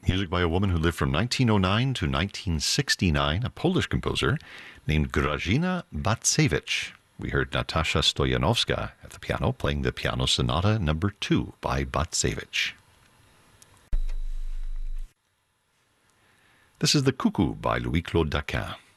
Music by a woman who lived from 1909 to 1969, a Polish composer named Grażyna Bacewicz. We heard Natasha Stoyanowska at the piano playing the Piano Sonata No. 2 by Bacewicz. This is The Cuckoo by Louis-Claude Daquin.